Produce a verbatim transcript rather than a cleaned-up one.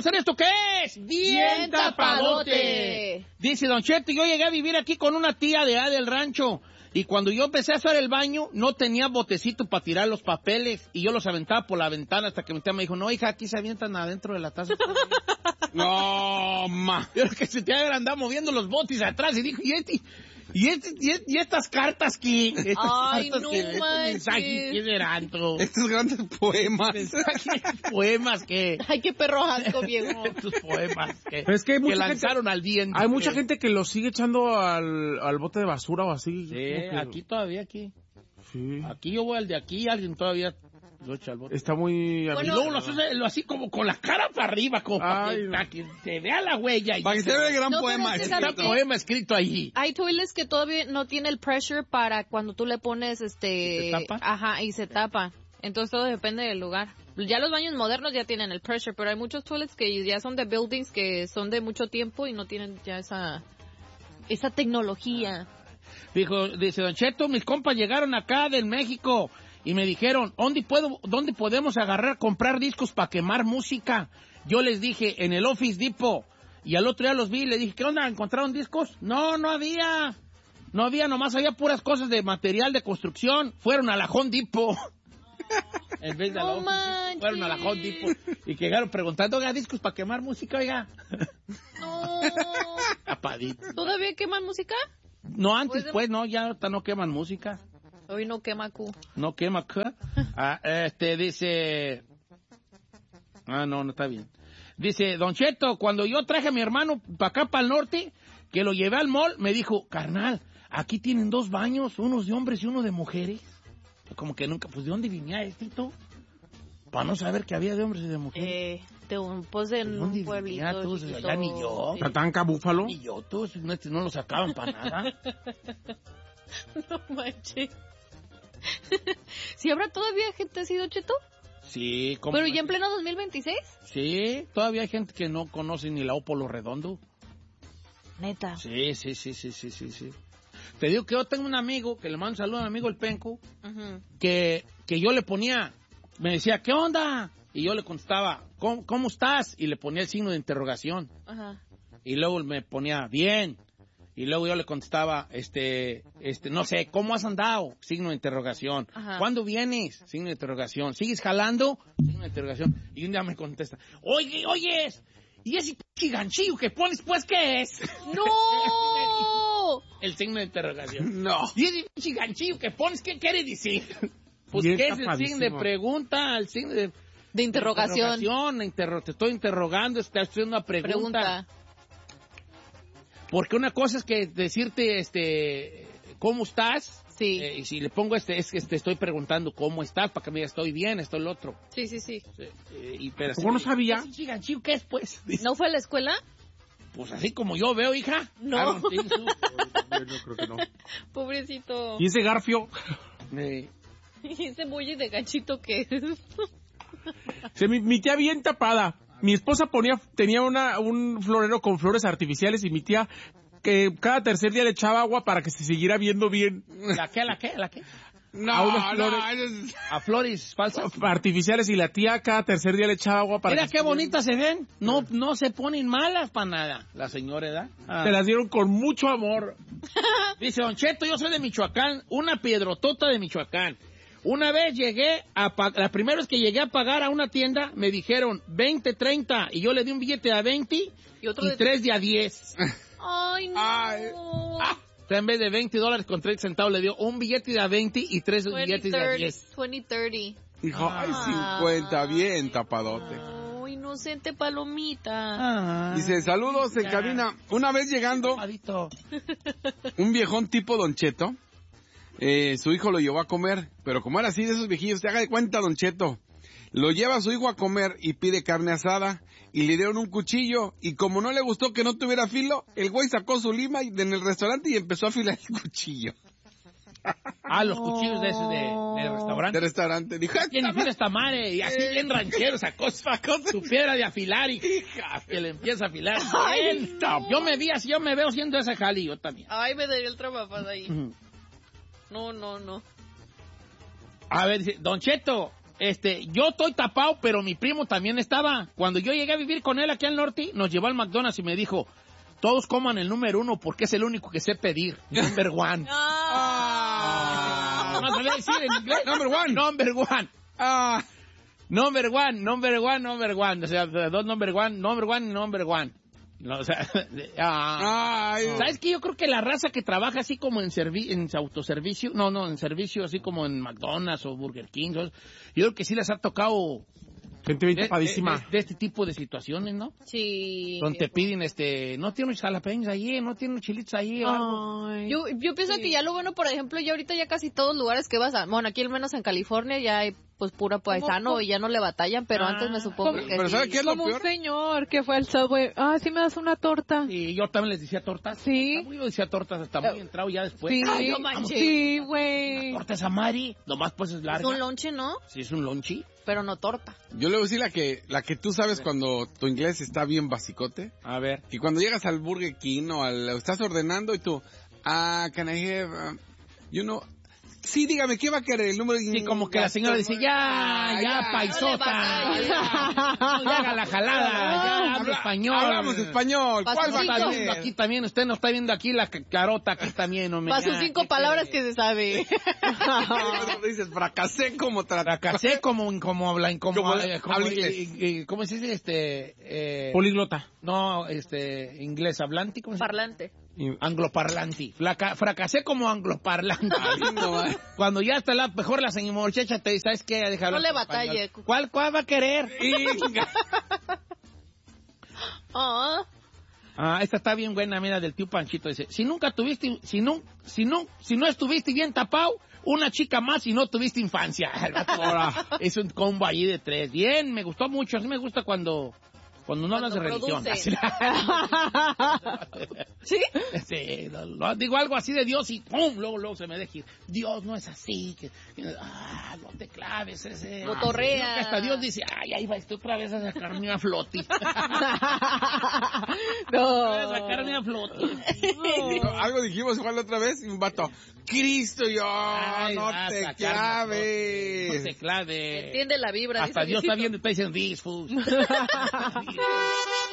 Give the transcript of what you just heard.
estamos en esto que es Bien Tapadote. Dice Don Cheto, yo llegué a vivir aquí con una tía de allá del rancho y cuando yo empecé a hacer el baño no tenía botecito para tirar los papeles y yo los aventaba por la ventana hasta que mi tía me dijo, no hija, aquí se avientan adentro de la taza. No, ma. Yo que se te andaba moviendo los botes atrás y dijo, ¿y este? ¿Y, este, y, este, y estas cartas que estas Ay, cartas no que estos mensajes que eran todo. Estos grandes poemas. Mensajes, poemas que Ay, qué perro asco, viejo. estos poemas que, Pero es que, hay que mucha lanzaron gente, al viento. hay mucha gente que lo sigue echando al, al bote de basura o así. Sí, Como que- aquí todavía aquí. Sí. Aquí yo voy al de aquí, alguien todavía lo echa al bote. Está muy... Y luego lo hace lo así como con la cara para arriba, como para Ay, que, no. para que se vea la huella. Y Para que se vea el gran No, poema. pero es que está ¿sabe el qué? poema escrito allí. Hay toilets que todavía no tiene el pressure para cuando tú le pones este... ¿Y se tapa? Ajá, y se tapa. Entonces todo depende del lugar. Ya los baños modernos ya tienen el pressure, pero hay muchos toilets que ya son de buildings que son de mucho tiempo y no tienen ya esa esa tecnología. Dijo, dice Don Cheto, mis compas llegaron acá del México y me dijeron, ¿dónde puedo, dónde podemos agarrar, comprar discos para quemar música? Yo les dije, en el Office Depot. Y al otro día los vi y le dije, ¿qué onda? ¿Encontraron discos? No, no había. No había, nomás había puras cosas de material de construcción. Fueron a la Home Depot. En vez de a la No Office Depot, manches. fueron a la Home Depot. Y llegaron preguntando, oiga, discos para quemar música, oiga. No. Tapadito. ¿Todavía queman música? No, antes Pues, pues, no, ya ahorita no queman música. Hoy no quema Q. No quema ¿qué? Ah, este dice... Ah, no, no está bien. Dice, Don Cheto, cuando yo traje a mi hermano para acá, para el norte, que lo llevé al mall, me dijo, carnal, aquí tienen dos baños, unos de hombres y uno de mujeres. Como que nunca, pues, ¿de dónde venía esto? Para no saber que había de hombres y de mujeres. Eh, de un, pues en ¿Dónde un pueblito venía tú? chiquito. Ya ni yo. Sí. Tatanca, búfalo. Y yo, todos no, no lo sacaban para nada. No manches. ¿Si habrá todavía gente así, Don Cheto? Sí, ¿cómo? ¿Pero ya en pleno dos mil veintiséis? Sí, todavía hay gente que no conoce ni la Ópolo Redondo. Neta. Sí, sí, sí, sí, sí, sí, sí. Te digo que yo tengo un amigo, que le mando un saludo a mi amigo el Penco, Ujú. que, que yo le ponía, me decía, ¿qué onda? Y yo le contestaba, ¿cómo, cómo estás? Y le ponía el signo de interrogación. Ajá. Y luego me ponía, bien. Y luego yo le contestaba, este, este, no sé, ¿cómo has andado? Signo de interrogación. Ajá. ¿Cuándo vienes? Signo de interrogación. ¿Sigues jalando? Signo de interrogación. Y un día me contesta, oye, oyes, ¿y ese pinche ganchillo que pones, pues, qué es? ¡No! El signo de interrogación. No. ¿Y ese pinche ganchillo que pones, qué quiere decir? Pues, Bien ¿qué es el tapadísimo. signo de pregunta? El signo de... De interrogación. interrogación, interro- te estoy interrogando, te estoy haciendo una pregunta. Pregunta. Porque una cosa es que decirte, este, ¿cómo estás? Sí. Eh, y si le pongo este, es que te estoy preguntando cómo estás, para que me digas, estoy bien, estoy el otro. Sí, sí, sí. Sí, eh, y, pero ¿Cómo no sabía? ¿Ese chiganchillo qué es, pues? Dice, ¿No fue a la escuela? pues así como yo veo, hija. No. I don't think so. Yo creo que no. Pobrecito. ¿Y ese garfio? Eh, ¿Y ese bully de ganchito qué es? Sí, mi, mi tía bien tapada. Mi esposa ponía, tenía una, un florero con flores artificiales y mi tía que cada tercer día le echaba agua para que se siguiera viendo bien. ¿La qué, la qué, la qué? No, A unas no, flores. eso es- A flores falsas. Artificiales y la tía cada tercer día le echaba agua para Mira que qué se- bonitas se ven. No, no se ponen malas para nada. La señora, ¿verdad? Ah. Se las dieron con mucho amor. Dice, Don Cheto, yo soy de Michoacán, una piedrotota de Michoacán. Una vez llegué a pagar, la primera vez que llegué a pagar a una tienda, me dijeron veinte, treinta, y yo le di un billete de a veinte Y y, otro de- tres de a diez. Ay, no. Ay. Ah, o sea, en vez de veinte dólares con treinta centavos, le dio un billete de a veinte y tres billetes de a diez. veinte, treinta. Dijo, ay, Ah. cincuenta, bien tapadote. Oh, inocente palomita. Ah, Dice, saludos en ya. cabina. Una vez llegando, Tapadito. un viejón tipo Don Cheto, eh, su hijo lo llevó a comer, pero como era así de esos viejillos, se haga de cuenta Don Cheto, lo lleva a su hijo a comer y pide carne asada y le dieron un cuchillo y como no le gustó que no tuviera filo, el güey sacó su lima y- en el restaurante y empezó a afilar el cuchillo Ah, los cuchillos de ese de, de restaurante. del restaurante. Dijo, "Ah, ¿Quién esta afila esta madre? Y así bien ranchero sacó, sacó su piedra de afilar y que le empieza a afilar. Ay, Bien. no. Yo me vi así, yo me veo haciendo ese jali, yo también. Ay, me daría el trabajo ahí. Ujú. No, no, no. A ver, dice, Don Cheto, este, yo estoy tapado, pero mi primo también estaba. Cuando yo llegué a vivir con él aquí al norte, nos llevó al McDonald's y me dijo, todos coman el número uno porque es el único que sé pedir. Number one. Ah. No sabía decir en inglés. Number one. Number one. Ah. Number one, number one, number one. O sea, dos number one, number one, number one. No, o sea, ah. Ay. ¿Sabes qué? Yo creo que la raza que trabaja así como en servi en autoservicio, no, no, en servicio así como en McDonald's o Burger King, yo creo que sí les ha tocado Gente bien de, tapadísima. de, de, de este tipo de situaciones, ¿no? Sí. Donde te piden, este, no tiene unos jalapeños ahí, no tiene unos chilitos ahí o algo. Ay. Yo, yo pienso Sí. que ya lo bueno, por ejemplo, ya ahorita ya casi todos lugares que vas a, bueno, aquí al menos en California ya hay pues pura paisano ¿Cómo? y ya no le batallan, pero Ah, antes me supongo ¿cómo? que Pero sí. ¿sabe qué es lo Como peor? un señor que fue al Subway. Ah, ¿sí me das una torta? Y yo también les decía tortas. Sí. Yo decía tortas hasta muy entrado ya después. Sí, Ay, no manches. sí, güey. Torta esa Mari, nomás pues es Es larga. un lonche, ¿no? Sí, es un lonchi. Pero no torta. Yo le voy a decir la que, la que tú sabes cuando tu inglés está bien basicote. A ver. Y cuando llegas al Burger King o al, estás ordenando y tú, ah, can I have, uh, you know, sí, dígame, ¿qué va a querer? El número. Sí, como que la señora dice, ya, ya, paisota, No le ya, no, ya haga la jalada, ya, habla español. Hablamos español. Para ¿Cuál sus va a cinco- Está viendo querer? aquí también, usted no está viendo aquí la ca- carota aquí también, no me. Para sus ya, cinco ¿qué palabras quiere? que se sabe. Dices, fracasé como tratar. Fracasé como, como habla, como, Como eh, como- habla inglés. eh, eh, ¿cómo se dice? Este, eh, Políglota. no, este, inglés hablante, ¿cómo se dice? Parlante. Angloparlanti. Flaca- fracasé como angloparlanti. no, eh. Cuando ya está la, mejor la señora muchacha te dice, ¿sabes qué? Deja No hablar le en batalle. español. ¿Cuál, cuál va a querer? Ah, Ah, esta está bien buena, mira, del tío Panchito. Dice, si nunca tuviste, si no, si no, si no estuviste bien tapado, una chica más y no tuviste infancia. El vato ahora es un combo ahí de tres. Bien, me gustó mucho. Así me gusta cuando, cuando no hablas de Cuando religión. producen. ¿Sí? Sí, lo- lo- digo algo así de Dios y ¡pum! Luego, luego se me deja ir. Dios no es así. Que, que- ah, no te claves ese. Cotorrea. No, que hasta Dios dice, ay, ahí va estoy otra vez a sacarme a flote. No. A sacarme a flote. No, algo dijimos igual la otra vez y un vato, Cristo, yo, Ay, no va a te sacarme a claves. flote. No te claves. entiende la vibra. Hasta dice Dios está Diosito. viendo y está diciendo, this food.